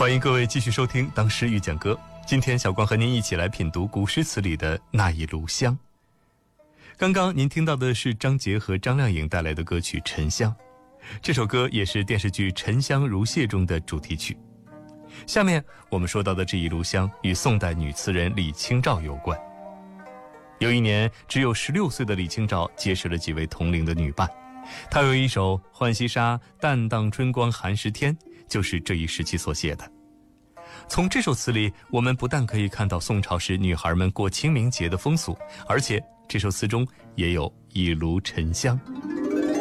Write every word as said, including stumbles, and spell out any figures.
欢迎各位继续收听《当诗遇讲歌》。今天小光和您一起来品读古诗词里的那一炉香。刚刚您听到的是张杰和张靓颖带来的歌曲《沉香》，这首歌也是电视剧《沉香如屑》中的主题曲。下面我们说到的这一炉香与宋代女词人李清照有关。有一年，只有十六岁的李清照结识了几位同龄的女伴，她有一首《浣溪沙》，淡荡春光寒食天，就是这一时期所写的。从这首词里，我们不但可以看到宋朝时女孩们过清明节的风俗，而且这首词中也有一炉沉香。